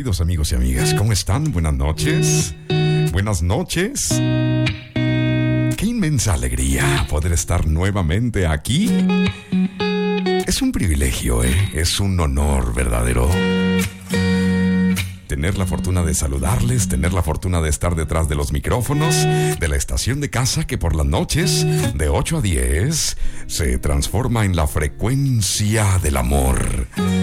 queridos amigos y amigas, ¿cómo están? Buenas noches. Buenas noches. Qué inmensa alegría poder estar nuevamente aquí. Es un privilegio, es un honor verdadero. Tener la fortuna de saludarles, tener la fortuna de estar detrás de los micrófonos de la estación de casa que por las noches, de 8 a 10, se transforma en la frecuencia del amor.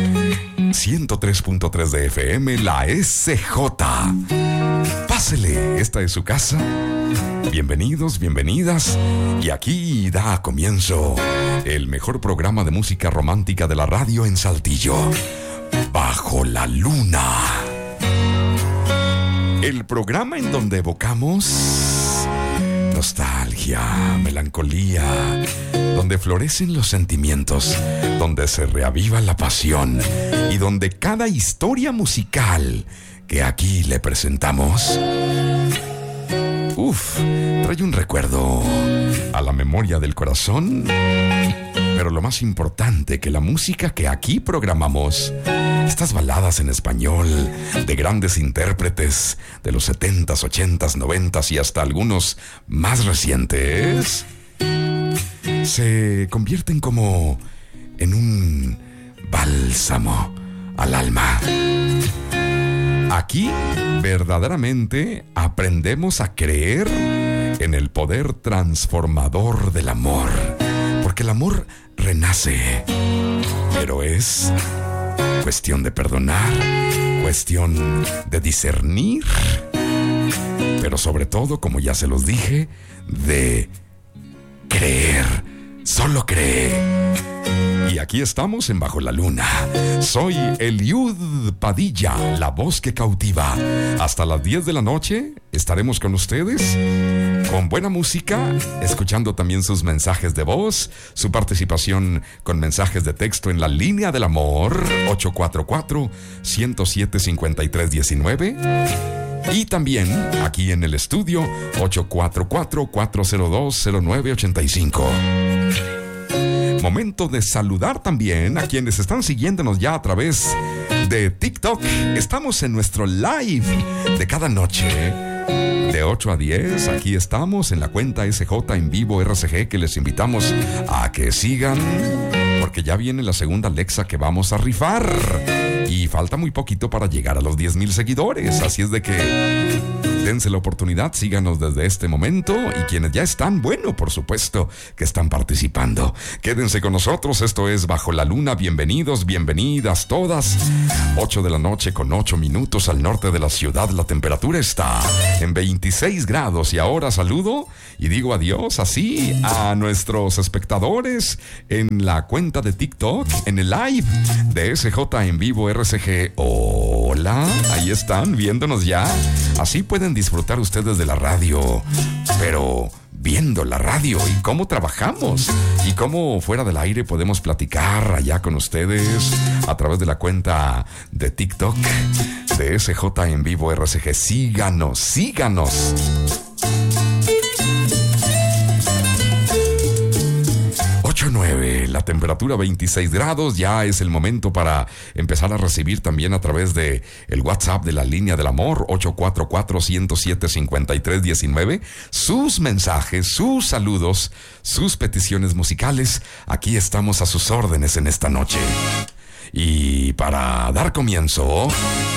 103.3 de FM, la SJ. Pásele, esta es su casa. Bienvenidos, bienvenidas. Y aquí da comienzo el mejor programa de música romántica de la radio en Saltillo. Bajo la Luna. El programa en donde evocamos nostalgia, melancolía, donde florecen los sentimientos, donde se reaviva la pasión y donde cada historia musical que aquí le presentamos, trae un recuerdo a la memoria del corazón. Pero lo más importante, que la música que aquí programamos, estas baladas en español de grandes intérpretes de los 70s, 80s, 90s y hasta algunos más recientes, se convierten como en un bálsamo al alma. Aquí verdaderamente aprendemos a creer en el poder transformador del amor, porque el amor renace, pero es cuestión de perdonar, cuestión de discernir, pero sobre todo, como ya se los dije, de creer. Solo cree. Y aquí estamos en Bajo la Luna. Soy Eliud Padilla, la voz que cautiva. Hasta las 10 de la noche estaremos con ustedes, con buena música, escuchando también sus mensajes de voz, su participación con mensajes de texto en la línea del amor, 844-107-5319. Y también aquí en el estudio, 844-402-0985. Momento de saludar también a quienes están siguiéndonos ya a través de TikTok. Estamos en nuestro live de cada noche, de 8 a 10. Aquí estamos en la cuenta SJ en vivo RCG, que les invitamos a que sigan, porque ya viene la segunda Alexa que vamos a rifar. Y falta muy poquito para llegar a los 10,000 seguidores. Así es de que dense la oportunidad, síganos desde este momento. Y quienes ya están, bueno, por supuesto que están participando. Quédense con nosotros, esto es Bajo la Luna. Bienvenidos, bienvenidas todas. 8 de la noche con 8 minutos al norte de la ciudad. La temperatura está en 26 grados. Y ahora saludo y digo adiós así a nuestros espectadores en la cuenta de TikTok, en el live de SJ en vivo RCG. Hola, ahí están viéndonos ya. Así pueden disfrutar ustedes de la radio, pero viendo la radio y cómo trabajamos y cómo fuera del aire podemos platicar allá con ustedes a través de la cuenta de TikTok de SJ en vivo RCG. Síganos, síganos. 8:09, la temperatura 26 grados. Ya es el momento para empezar a recibir también a través de el WhatsApp de la línea del amor, 844-107-5319, sus mensajes, sus saludos, sus peticiones musicales. Aquí estamos a sus órdenes en esta noche. Y para dar comienzo,